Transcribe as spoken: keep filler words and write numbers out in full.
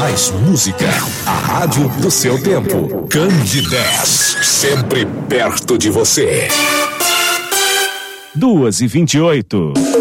mais música. A rádio do seu tempo. Candidez, sempre perto de você. duas e vinte e oito.